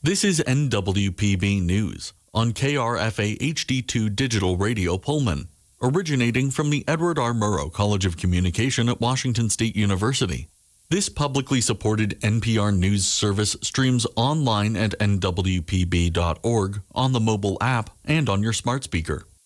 This is NWPB News on KRFA HD2 Digital Radio Pullman, originating from the Edward R. Murrow College of Communication at Washington State University. This publicly supported NPR News service streams online at nwpb.org, on the mobile app, and on your smart speaker.